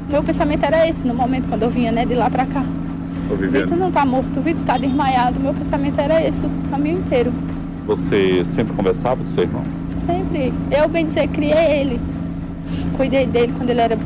Meu pensamento era esse, no momento quando eu vinha, né, de lá pra cá. Tô O vivendo. Vitor não tá morto, o Vitor tá desmaiado. Meu pensamento era esse o caminho inteiro. Você sempre conversava com seu irmão? Sempre. Eu, bem dizer, criei ele. Cuidei dele quando ele era